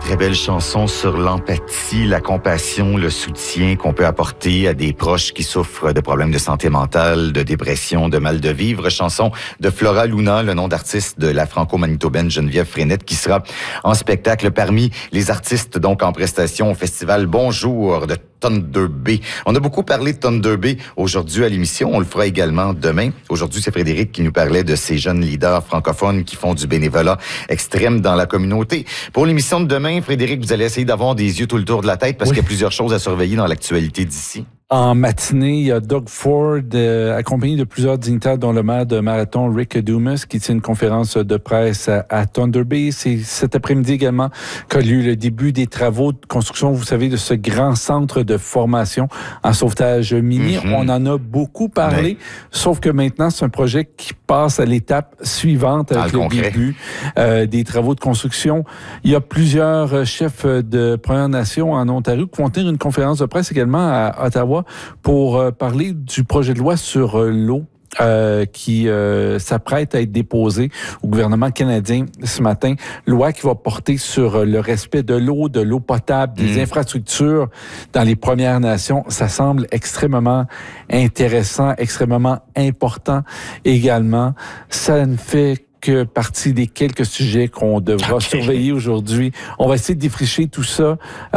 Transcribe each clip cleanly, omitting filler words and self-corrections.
Très belle chanson sur l'empathie, la compassion, le soutien qu'on peut apporter à des proches qui souffrent de problèmes de santé mentale, de dépression, de mal de vivre. Chanson de Flora Luna, le nom d'artiste de la franco-manitobaine Geneviève Frenette, qui sera en spectacle parmi les artistes donc en prestation au festival Bonjour de Thunder Bay. On a beaucoup parlé de Thunder Bay aujourd'hui à l'émission. On le fera également demain. Aujourd'hui, c'est Frédéric qui nous parlait de ces jeunes leaders francophones qui font du bénévolat extrême dans la communauté. Pour l'émission de demain, Frédéric, vous allez essayer d'avoir des yeux tout le tour de la tête parce qu'il y a plusieurs choses à surveiller dans l'actualité d'ici. En matinée, il y a Doug Ford, accompagné de plusieurs dignitaires, dont le maire de Marathon, Rick Dumas, qui tient une conférence de presse à Thunder Bay. C'est cet après-midi également qu'a lieu le début des travaux de construction, vous savez, de ce grand centre de formation en sauvetage minier. On en a beaucoup parlé, sauf que maintenant, c'est un projet qui passe à l'étape suivante avec le début des travaux de construction. Il y a plusieurs chefs de Premières Nations en Ontario qui vont tenir une conférence de presse également à Ottawa pour parler du projet de loi sur l'eau qui s'apprête à être déposé au gouvernement canadien ce matin. Loi qui va porter sur le respect de l'eau potable, des infrastructures dans les Premières Nations. Ça semble extrêmement intéressant, extrêmement important également. Ça ne fait que partie des quelques sujets qu'on devra surveiller aujourd'hui. On va essayer de défricher tout ça.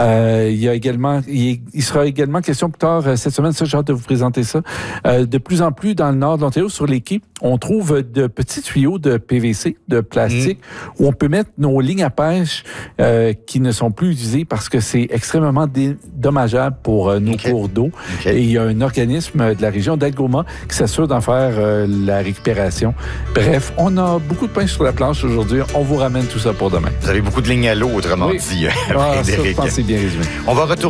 Il sera également question plus tard cette semaine, ça, j'ai hâte de vous présenter ça. De plus en plus dans le nord de l'Ontario, sur les quais, on trouve de petits tuyaux de PVC, de plastique, où on peut mettre nos lignes à pêche qui ne sont plus utilisées parce que c'est extrêmement dommageable pour nos cours d'eau. Et il y a un organisme de la région d'Algoma qui s'assure d'en faire la récupération. Bref, on a beaucoup de pain sur la planche aujourd'hui. On vous ramène tout ça pour demain. Vous avez beaucoup de lignes à l'eau, autrement dit. Ça, je pense que c'est bien résumé. On va retourner